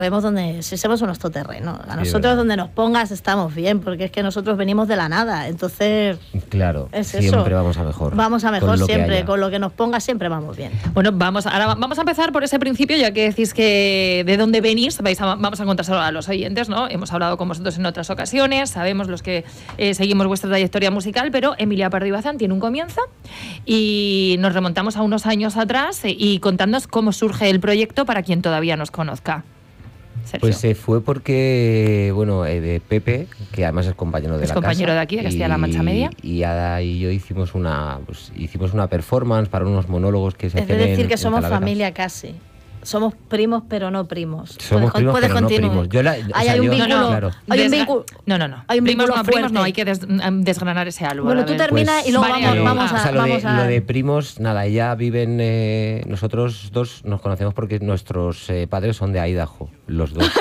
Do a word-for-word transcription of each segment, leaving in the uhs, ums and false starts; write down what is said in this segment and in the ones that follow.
Vemos donde, si somos nuestro terreno. A nosotros, sí, donde nos pongas estamos bien, porque es que nosotros venimos de la nada. Entonces, claro, es siempre eso. vamos a mejor. Vamos a mejor con siempre, con lo que nos pongas siempre vamos bien. Bueno, vamos, ahora vamos a empezar por ese principio, ya que decís que de dónde venís, vais a, vamos a contárselo a los oyentes, ¿no? Hemos hablado con vosotros en otras ocasiones, sabemos los que eh, seguimos vuestra trayectoria musical, pero Emilia Pardo y Bazán tiene un comienzo y nos remontamos a unos años atrás eh, y contadnos cómo surge el proyecto para quien todavía nos conozca. Sergio. Pues se fue porque, bueno, eh, de Pepe, que además es compañero de es la compañero casa, de aquí, de Castilla-La Mancha Media. Y Ada y yo hicimos una, pues, hicimos una performance para unos monólogos que se hacen en Es decir, que en somos Talavera. Familia casi. Somos primos, pero no primos. Somos puedes, primos, puedes pero no continuar. primos. Yo la, o hay, sea, hay un yo, vínculo. no, claro. Hay un Desgra- vínculo. No, no, no. Hay un primos vínculo no, primos fuerte. no, hay que des, desgranar ese árbol. Bueno, tú terminas Pues, y luego vale, vamos, yo- vamos a... o sea, lo, vamos de, a... lo de primos, nada, ya viven, eh, nosotros dos nos conocemos porque nuestros eh, padres son de Idaho, los dos.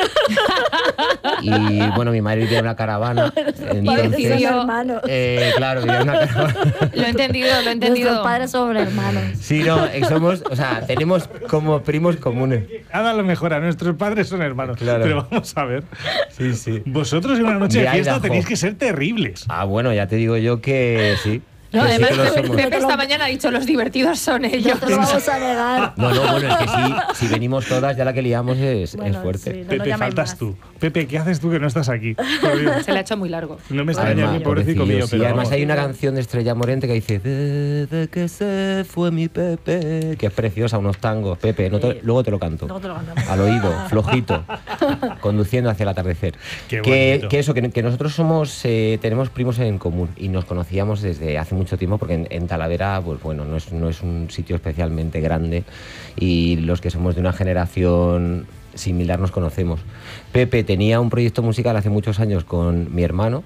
Y bueno, mi madre vivía en una caravana. Entonces, decidió- eh, claro, vivía en una caravana. Lo he entendido, lo he entendido. Nuestros padres son hermanos. Sí, no, eh, somos, o sea, tenemos como primos comunes. Ada lo mejora, nuestros padres son hermanos. Claro. Pero vamos a ver. Sí, sí. Vosotros en una noche de, De fiesta Idaho. tenéis que ser terribles. Ah, bueno, ya te digo yo que sí. No, que sí además, que lo Pepe, somos. Pepe esta mañana ha dicho, los divertidos son ellos. No te lo vamos a negar. No, no, bueno, es que sí, si venimos todas, ya la que liamos es, Bueno, es fuerte. sí. No lo Pepe, llamáis faltas más. tú. Pepe, ¿qué haces tú que no estás aquí? Por Dios. Se le ha hecho muy largo. No me Además, extraña mi pobrecito pobrecillo, mío, sí, pero además vamos. hay una canción de Estrella Morente que dice Desde que se fue mi Pepe, que es preciosa, unos tangos, Pepe, no te- luego te lo canto. Luego te lo cantamos. Al oído, flojito, conduciendo hacia el atardecer. Qué que, bonito. que eso, que, que nosotros somos, eh, tenemos primos en común y nos conocíamos desde hace mucho tiempo porque en, en Talavera, pues bueno, no es, no es un sitio especialmente grande y los que somos de una generación similar nos conocemos. Pepe tenía un proyecto musical hace muchos años con mi hermano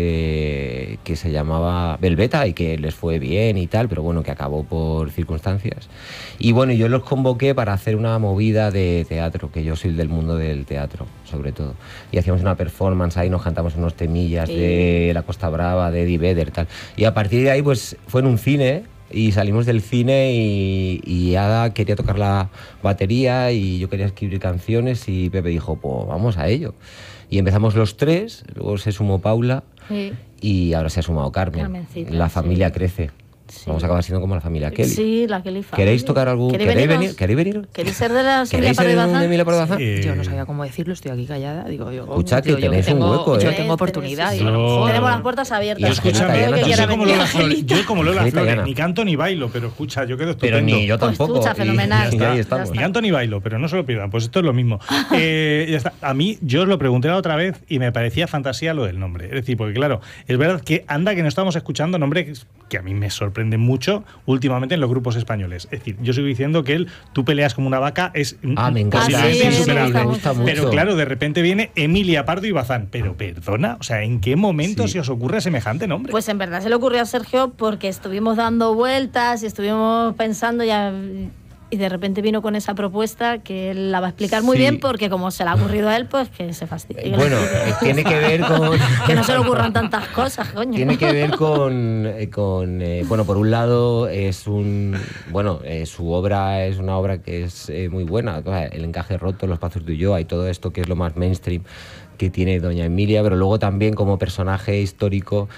que, que se llamaba Belveta y que les fue bien y tal, pero bueno, que acabó por circunstancias. Y bueno, yo los convoqué para hacer una movida de teatro, que yo soy del mundo del teatro, sobre todo. Y hacíamos una performance ahí, nos cantamos unos temillas Sí. de La Costa Brava, de Eddie Vedder, tal. Y a partir de ahí, pues fue en un cine. Y salimos del cine y, y Ada quería tocar la batería y yo quería escribir canciones y Pepe dijo, pues vamos a ello. Y empezamos los tres, luego se sumó Paula Sí. y ahora se ha sumado Carmen. Carmencita, La sí. familia crece. Sí. Vamos a acabar siendo como la familia Kelly. Sí, la Kelly Family. ¿Queréis tocar algún? ¿Queréis ¿Queréis veniros? venir? ¿Queréis venir? ¿Queréis ser de la Emilia ¿Queréis Pardo y ser un Bazán? Emilia Pardo y Bazán? Eh, Yo no sabía cómo decirlo, estoy aquí callada. Digo, yo, Escucha, que digo, yo tenéis un tengo- hueco, Yo ¿eh? tengo oportunidad. Sí, Digo, sí. a lo mejor- Tenemos las puertas abiertas. Y Escúchame, Tayana, yo que soy quiera como venir. Lola Flores, yo como Lola Sí, Flores, Tayana. ni canto ni bailo, pero escucha, yo quedo Pero estupendo. ni yo Pues tampoco. escucha, y- fenomenal. y Ya ahí está. estamos. Ni canto ni bailo, pero no se lo pierdan, pues esto es lo mismo. Eh, ya está. A mí, yo os lo pregunté la otra vez y me parecía fantasía lo del nombre. Es decir, porque claro, es verdad que anda que no estamos escuchando nombres que a mí me sorprenden mucho últimamente en los grupos españoles. Es decir, yo sigo diciendo que el tú peleas como una vaca es Ah, me encanta. posiblemente Ah, sí, me insuperable. gusta me gusta mucho. Pero claro, de repente viene Emilia Pardo y Bazán. Pero perdona, o sea, ¿en qué momento Sí. se os ocurre semejante nombre? Pues en verdad se le ocurrió a Sergio porque estuvimos dando vueltas y estuvimos pensando ya y de repente vino con esa propuesta que él la va a explicar muy Sí. bien porque como se le ha ocurrido a él, pues que se fastidie. Eh, Bueno, eh, tiene que ver con... que no se le ocurran tantas cosas, coño. Tiene que ver con, eh, con eh, bueno, por un lado es un, bueno, eh, su obra es una obra que es eh, muy buena, o sea, El encaje roto, Los pasos de Ulloa y todo esto que es lo más mainstream que tiene doña Emilia, pero luego también como personaje histórico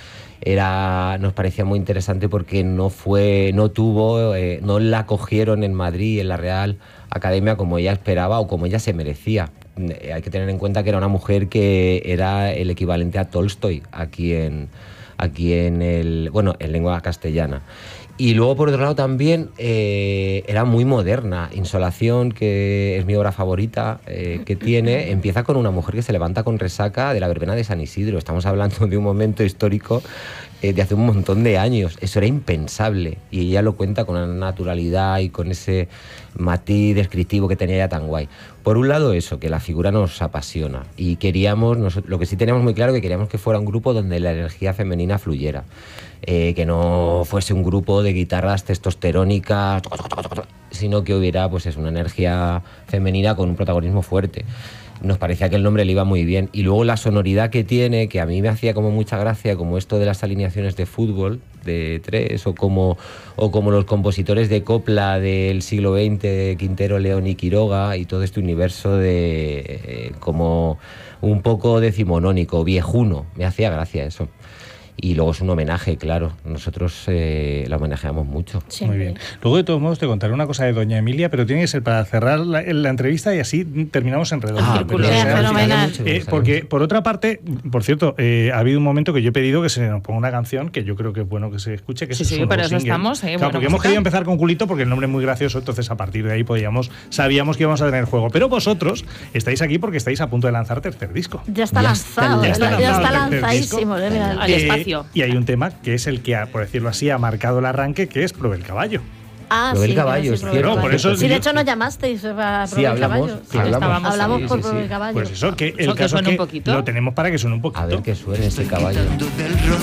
era, nos parecía muy interesante porque no fue, no tuvo, eh, no la cogieron en Madrid, en la Real Academia como ella esperaba o como ella se merecía. Eh, hay que tener en cuenta que era una mujer que era el equivalente a Tolstoy aquí en, aquí en el, bueno, en lengua castellana. Y luego, por otro lado, también eh, era muy moderna. Insolación, que es mi obra favorita eh, que tiene, empieza con una mujer que se levanta con resaca de la verbena de San Isidro. Estamos hablando de un momento histórico eh, de hace un montón de años. Eso era impensable. Y ella lo cuenta con una naturalidad y con ese matiz descriptivo que tenía ella tan guay. Por un lado eso, que la figura nos apasiona. Y queríamos, nos, lo que sí teníamos muy claro, que queríamos que fuera un grupo donde la energía femenina fluyera. Eh, que no fuese un grupo de guitarras testosterónicas, sino que hubiera pues es una energía femenina con un protagonismo fuerte. nos parecía que el nombre le iba muy bien. Y luego la sonoridad que tiene, que a mí me hacía como mucha gracia, como esto de las alineaciones de fútbol de tres, o como, o como los compositores de copla del siglo veinte, Quintero, León y Quiroga, y todo este universo de eh, como un poco decimonónico, viejuno. Me hacía gracia eso. Y luego es un homenaje, claro. Nosotros eh, la homenajeamos mucho. Sí. Muy bien. Luego, de todos modos, te contaré una cosa de Doña Emilia, pero tiene que ser para cerrar la, la entrevista y así terminamos en redondo. Ah, pero sea, fenomenal. Eh, porque, por otra parte, por cierto, eh, ha habido un momento que yo he pedido que se nos ponga una canción que yo creo que es bueno que se escuche. Que Sí, es sí, un para nuevo eso single. estamos, eh, Claro, buena porque hemos música. querido empezar con Culito porque el nombre es muy gracioso, entonces a partir de ahí podíamos, sabíamos que íbamos a tener juego. Pero vosotros estáis aquí porque estáis a punto de lanzar tercer disco. Ya está Ya está lanzado, ya lanzado. está, ya está Ya está lanzadísimo. eh, mira. Al espacio. Y hay un tema que es el que, ha, por decirlo así, ha marcado el arranque, que es Probé el caballo. Ah, Probé el sí, caballo, mira, es sí, probé el cierto. caballo. Por eso Sí, de yo- hecho nos llamasteis para Sí, probar el hablamos, caballo. sí, hablamos. hablamos. Hablamos Sí, por sí, probar sí. el caballo. Pues eso, que el Eso que caso suene es un que poquito. lo tenemos para que suene un poquito. A ver que suene ese caballo.